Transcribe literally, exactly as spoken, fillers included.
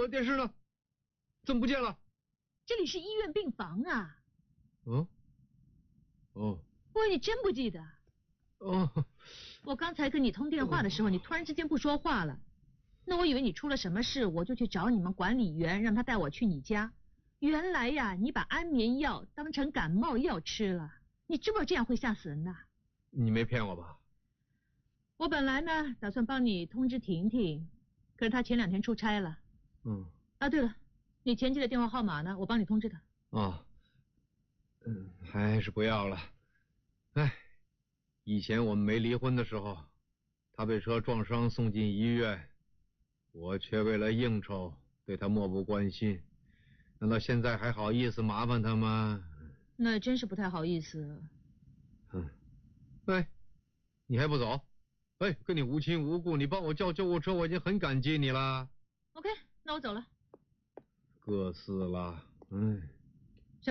电视呢？怎么不见了？ 这里是医院病房啊。 嗯。哦。 喂，你真不记得？ 哦。 我刚才跟你通电话的时候，你突然之间不说话了。那我以为你出了什么事，我就去找你们管理员，让他带我去你家。原来呀，你把安眠药当成感冒药吃了。你知不知道这样会吓死人的？ 你没骗我吧？ 我本来呢打算帮你通知婷婷，可是她前两天出差了。 嗯。 啊，对了，你前妻的电话号码呢？我帮你通知她。 哦。嗯，还是不要了。哎，以前我们没离婚的时候，她被车撞伤送进医院，我却为了应酬对她漠不关心。难道现在还好意思麻烦她吗？ 那真是不太好意思。 嗯。哎，你还不走？哎，跟你无亲无故，你帮我叫救护车，我已经很感激你了。 OK，那我走了。 各死了，哎。